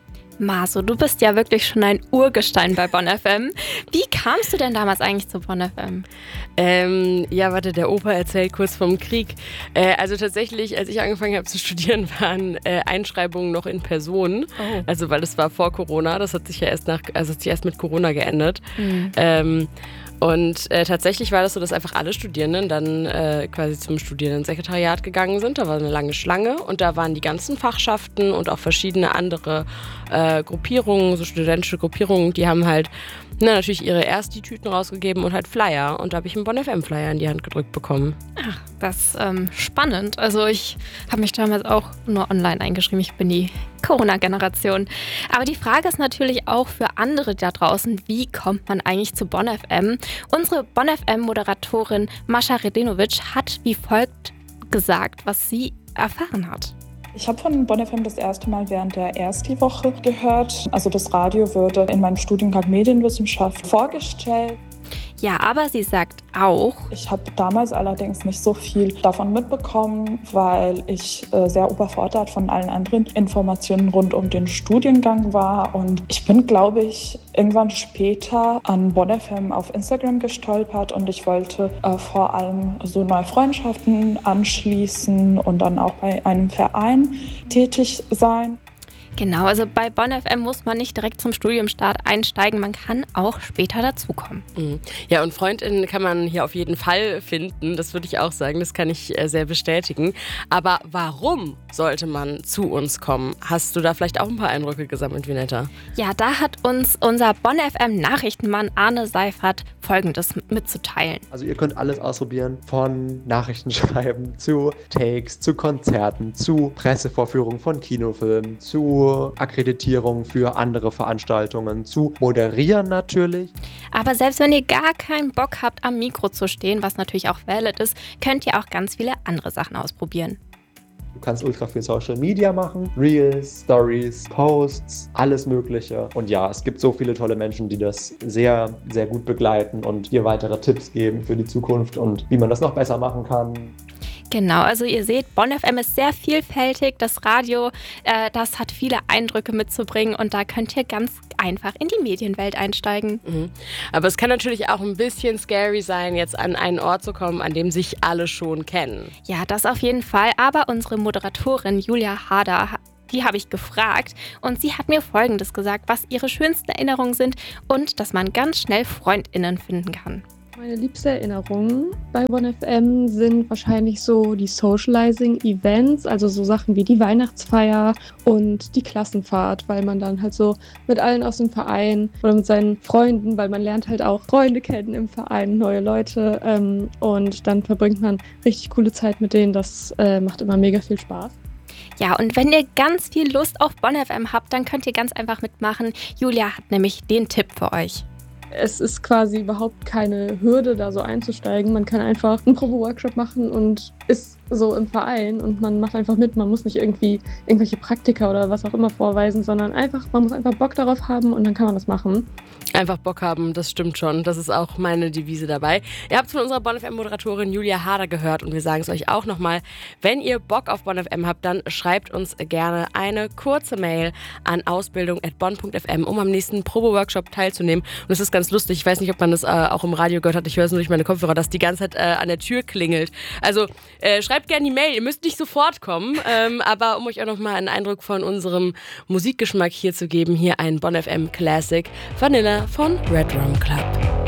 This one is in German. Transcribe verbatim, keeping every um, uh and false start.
Maso, du bist ja wirklich schon ein Urgestein bei Bonn F M. Wie kamst du denn damals eigentlich zu Bonn F M? Ähm, ja, warte, der Opa erzählt kurz vom Krieg. Äh, also tatsächlich, als ich angefangen habe zu studieren, waren äh, Einschreibungen noch in Person. Oh. Also weil das war vor Corona, das hat sich ja erst nach, also hat sich erst mit Corona geändert. Mhm. Ähm, Und äh, tatsächlich war das so, dass einfach alle Studierenden dann äh, quasi zum Studierendensekretariat gegangen sind. Da war eine lange Schlange und da waren die ganzen Fachschaften und auch verschiedene andere äh, Gruppierungen, so studentische Gruppierungen, die haben halt na, natürlich ihre Ersti-Tüten rausgegeben und halt Flyer. Und da habe ich einen Bonn F M-Flyer in die Hand gedrückt bekommen. Ach, das ist ähm, spannend. Also ich habe mich damals auch nur online eingeschrieben. Ich bin die Corona-Generation. Aber die Frage ist natürlich auch für andere da draußen, wie kommt man eigentlich zu Bonn F M? Unsere Bonn F M-Moderatorin Mascha Redenovic hat wie folgt gesagt, was sie erfahren hat. Ich habe von Bonn F M das erste Mal während der Ersti-Woche gehört. Also das Radio würde in meinem Studiengang Medienwissenschaft vorgestellt. Ja, aber sie sagt auch: Ich habe damals allerdings nicht so viel davon mitbekommen, weil ich äh, sehr überfordert von allen anderen Informationen rund um den Studiengang war. Und ich bin, glaube ich, irgendwann später an Bonn F M auf Instagram gestolpert und ich wollte äh, vor allem so neue Freundschaften anschließen und dann auch bei einem Verein tätig sein. Genau, also bei Bonn F M muss man nicht direkt zum Studiumstart einsteigen, man kann auch später dazukommen. Mhm. Ja, und FreundInnen kann man hier auf jeden Fall finden, das würde ich auch sagen, das kann ich äh, sehr bestätigen. Aber warum sollte man zu uns kommen? Hast du da vielleicht auch ein paar Eindrücke gesammelt, Vinetta? Ja, da hat uns unser Bonn F M-Nachrichtenmann Arne Seifert Folgendes mitzuteilen. Also ihr könnt alles ausprobieren, von Nachrichtenschreiben zu Takes, zu Konzerten, zu Pressevorführungen von Kinofilmen, zu Akkreditierung für andere Veranstaltungen, zu moderieren natürlich. Aber selbst wenn ihr gar keinen Bock habt, am Mikro zu stehen, was natürlich auch valid ist, könnt ihr auch ganz viele andere Sachen ausprobieren. Du kannst ultra viel Social Media machen, Reels, Stories, Posts, alles Mögliche. Und ja, es gibt so viele tolle Menschen, die das sehr, sehr gut begleiten und dir weitere Tipps geben für die Zukunft und wie man das noch besser machen kann. Genau, also ihr seht, Bonn F M ist sehr vielfältig. Das Radio, äh, das hat viele Eindrücke mitzubringen und da könnt ihr ganz einfach in die Medienwelt einsteigen. Mhm. Aber es kann natürlich auch ein bisschen scary sein, jetzt an einen Ort zu kommen, an dem sich alle schon kennen. Ja, das auf jeden Fall. Aber unsere Moderatorin Julia Harder, die habe ich gefragt und sie hat mir Folgendes gesagt, was ihre schönsten Erinnerungen sind und dass man ganz schnell FreundInnen finden kann. Meine liebsten Erinnerungen bei Bonn F M sind wahrscheinlich so die Socializing-Events, also so Sachen wie die Weihnachtsfeier und die Klassenfahrt, weil man dann halt so mit allen aus dem Verein oder mit seinen Freunden, weil man lernt halt auch Freunde kennen im Verein, neue Leute ähm, und dann verbringt man richtig coole Zeit mit denen, das äh, macht immer mega viel Spaß. Ja, und wenn ihr ganz viel Lust auf Bonn F M habt, dann könnt ihr ganz einfach mitmachen. Julia hat nämlich den Tipp für euch. Es ist quasi überhaupt keine Hürde, da so einzusteigen. Man kann einfach einen Probe-Workshop machen und ist so im Verein und man macht einfach mit. Man muss nicht irgendwie irgendwelche Praktika oder was auch immer vorweisen, sondern einfach, man muss einfach Bock darauf haben und dann kann man das machen. Einfach Bock haben, das stimmt schon. Das ist auch meine Devise dabei. Ihr habt es von unserer Bonn F M-Moderatorin Julia Harder gehört und wir sagen es euch auch nochmal. Wenn ihr Bock auf Bonn F M habt, dann schreibt uns gerne eine kurze Mail an ausbildung at bonn punkt f m, um am nächsten Probe-Workshop teilzunehmen. Und es ist ganz lustig, ich weiß nicht, ob man das äh, auch im Radio gehört hat, ich höre es nur durch meine Kopfhörer, dass die ganze Zeit äh, an der Tür klingelt. Also äh, schreibt gerne die Mail, ihr müsst nicht sofort kommen, ähm, aber um euch auch nochmal einen Eindruck von unserem Musikgeschmack hier zu geben, hier ein Bonn F M Classic, Vanilla von Red Rum Club.